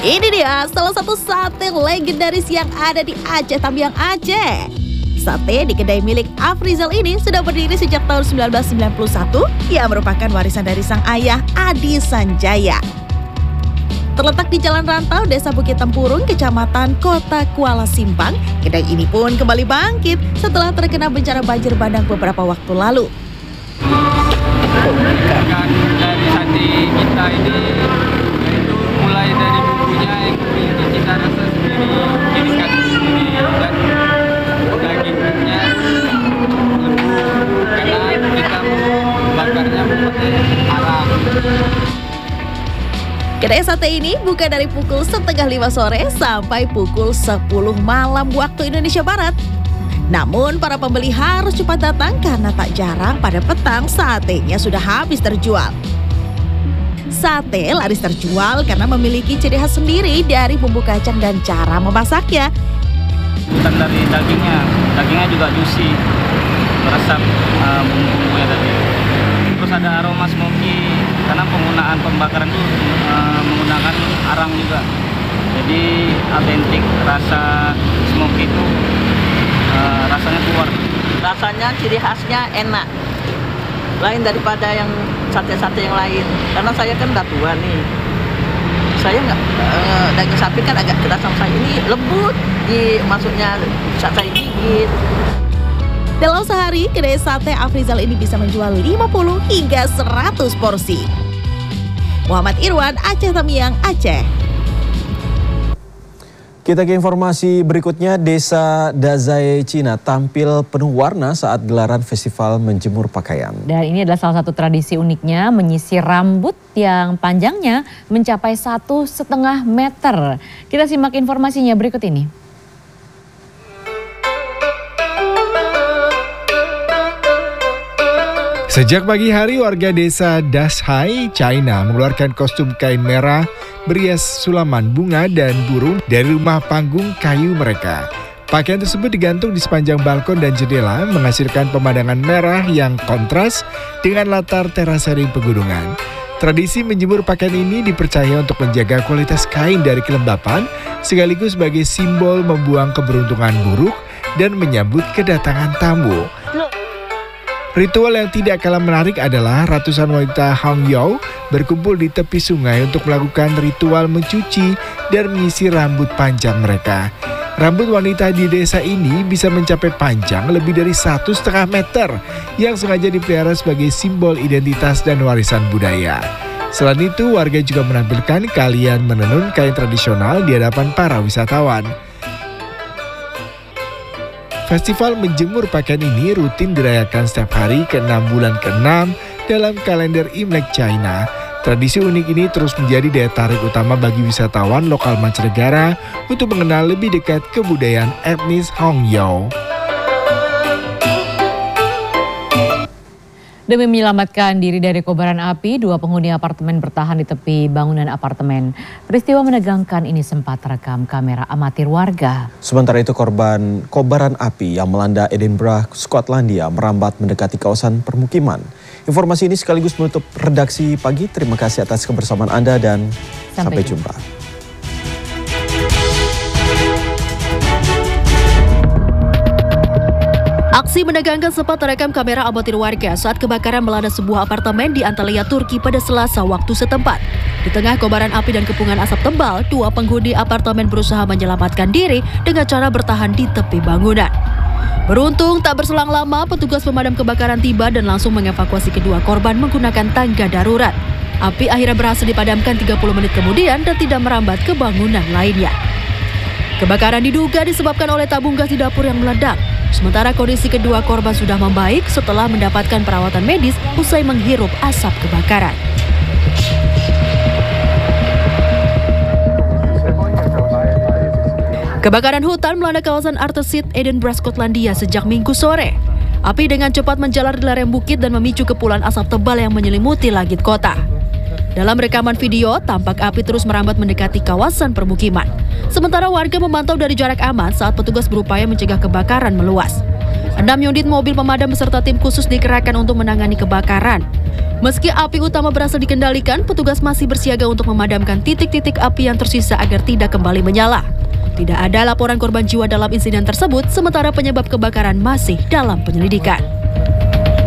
Ini dia salah satu sate legendaris yang ada di Aceh Tamiang, Aceh. Sate di kedai milik Afrizal ini sudah berdiri sejak tahun 1991 yang merupakan warisan dari sang ayah Adi Sanjaya. Terletak di Jalan Rantau, Desa Bukit Tempurung, Kecamatan Kota Kuala Simpang, kedai ini pun kembali bangkit setelah terkena bencana banjir bandang beberapa waktu lalu. Dari sate kita ini itu mulai dari bumbunya yang memiliki cita rasa sendiri, ciri khas sendiri, dan dagingnya lembut karena kita bakarnya memakai arang. Kedai sate ini buka dari pukul 4:30 sore sampai pukul 10 malam waktu Indonesia Barat. Namun para pembeli harus cepat datang karena tak jarang pada petang satenya sudah habis terjual. Sate laris terjual karena memiliki ciri khas sendiri dari bumbu kacang dan cara memasaknya. Bukan dari dagingnya juga juicy, meresap bumbu-bumbunya tadi. Terus ada aroma smoky karena penggunaan pembakaran itu menggunakan arang juga. Jadi autentik, rasa smoky itu rasanya keluar. Rasanya ciri khasnya enak, lain daripada yang sate-sate yang lain. Karena saya kan udah tua nih, saya nggak daging sapi kan agak keras sama saya. Ini lembut, maksudnya saat saya gigit. Dalam sehari, kedai sate Afrizal ini bisa menjual 50 hingga 100 porsi. Muhammad Irwan, Aceh Tamiang, Aceh. Kita ke informasi berikutnya, Desa Dazai Cina tampil penuh warna saat gelaran festival menjemur pakaian. Dan ini adalah salah satu tradisi uniknya, menyisir rambut yang panjangnya mencapai 1,5 meter. Kita simak informasinya berikut ini. Sejak pagi hari, warga desa Dazai, China mengeluarkan kostum kain merah berias sulaman bunga dan burung dari rumah panggung kayu mereka. Pakaian tersebut digantung di sepanjang balkon dan jendela, menghasilkan pemandangan merah yang kontras dengan latar terasering pegunungan. Tradisi menjemur pakaian ini dipercaya untuk menjaga kualitas kain dari kelembapan, sekaligus sebagai simbol membuang keberuntungan buruk dan menyambut kedatangan tamu. Ritual yang tidak kalah menarik adalah ratusan wanita Hongyou berkumpul di tepi sungai untuk melakukan ritual mencuci dan menyisir rambut panjang mereka. Rambut wanita di desa ini bisa mencapai panjang lebih dari 1,5 meter yang sengaja dipelihara sebagai simbol identitas dan warisan budaya. Selain itu, warga juga menampilkan keahlian menenun kain tradisional di hadapan para wisatawan. Festival menjemur pakaian ini rutin dirayakan setiap hari ke-6 bulan ke-6 dalam kalender Imlek China. Tradisi unik ini terus menjadi daya tarik utama bagi wisatawan lokal mancanegara untuk mengenal lebih dekat kebudayaan etnis Hongyou. Demi menyelamatkan diri dari kobaran api, 2 penghuni apartemen bertahan di tepi bangunan apartemen. Peristiwa menegangkan ini sempat terekam kamera amatir warga. Sementara itu kobaran api yang melanda Edinburgh, Skotlandia merambat mendekati kawasan permukiman. Informasi ini sekaligus menutup redaksi pagi. Terima kasih atas kebersamaan Anda dan sampai jumpa. Aksi menegangkan sempat terekam kamera amatir warga saat kebakaran melanda sebuah apartemen di Antalya, Turki pada Selasa waktu setempat. Di tengah kobaran api dan kepungan asap tebal, 2 penghuni apartemen berusaha menyelamatkan diri dengan cara bertahan di tepi bangunan. Beruntung, tak berselang lama petugas pemadam kebakaran tiba dan langsung mengevakuasi kedua korban menggunakan tangga darurat. Api akhirnya berhasil dipadamkan 30 menit kemudian dan tidak merambat ke bangunan lainnya. Kebakaran diduga disebabkan oleh tabung gas di dapur yang meledak. Sementara kondisi kedua korban sudah membaik setelah mendapatkan perawatan medis usai menghirup asap kebakaran. Kebakaran hutan melanda kawasan Artesit, Edinburgh, Skotlandia sejak Minggu sore. Api dengan cepat menjalar di lereng bukit dan memicu kepulan asap tebal yang menyelimuti langit kota. Dalam rekaman video, tampak api terus merambat mendekati kawasan permukiman. Sementara warga memantau dari jarak aman saat petugas berupaya mencegah kebakaran meluas. 6 unit mobil pemadam beserta tim khusus dikerahkan untuk menangani kebakaran. Meski api utama berhasil dikendalikan, petugas masih bersiaga untuk memadamkan titik-titik api yang tersisa agar tidak kembali menyala. Tidak ada laporan korban jiwa dalam insiden tersebut, sementara penyebab kebakaran masih dalam penyelidikan.